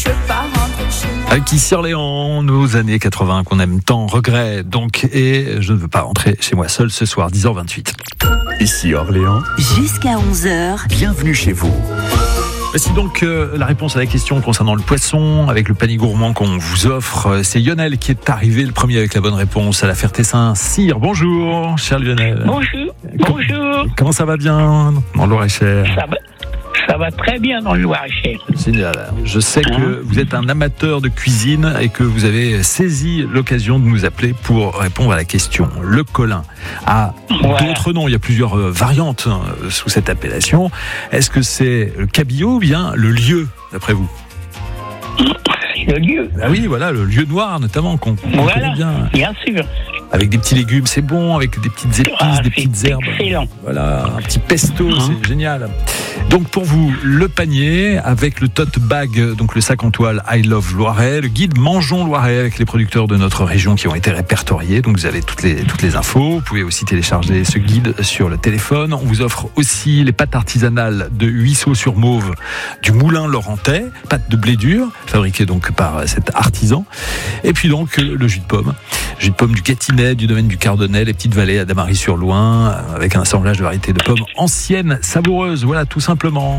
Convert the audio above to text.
Avec Ici Orléans, nos années 80 qu'on aime tant, regret donc, et je ne veux pas rentrer chez moi seul ce soir, 10h28. Ici Orléans, jusqu'à 11h. Bienvenue chez vous. Voici donc la réponse à la question concernant le poisson, avec le panier gourmand qu'on vous offre. C'est Lionel qui est arrivé le premier avec la bonne réponse à la Ferté-Saint-Cyr. Bonjour, cher Lionel. Bonjour. Bonjour. Comment ça va bien dans le Loir-et-Cher ? Ça va très bien dans le Loir-et-Cher. Génial. Je sais que vous êtes un amateur de cuisine et que vous avez saisi l'occasion de nous appeler pour répondre à la question. Le colin a d'autres noms. Il y a plusieurs variantes sous cette appellation. Est-ce que c'est le cabillaud ou bien le lieu, d'après vous ? Le lieu. Ah oui, voilà, le lieu noir notamment qu'on connaît bien. Bien sûr. Avec des petits légumes, c'est bon, avec des petites épices, des petites herbes. Excellent. Voilà, un petit pesto, c'est génial. Donc pour vous, le panier avec le tote bag, donc le sac en toile I Love Loiret, le guide Mangeons Loiret avec les producteurs de notre région qui ont été répertoriés. Donc vous avez toutes les infos. Vous pouvez aussi télécharger ce guide sur le téléphone. On vous offre aussi les pâtes artisanales de Huisseau-sur-Mauve du Moulin Laurentais, pâtes de blé dur, fabriquées donc par cet artisan. Et puis donc le jus de pomme du Gâtinais, du domaine du Cardonnay, les petites vallées à Damary-sur-Loing, avec un assemblage de variétés de pommes anciennes, savoureuses, voilà tout simplement.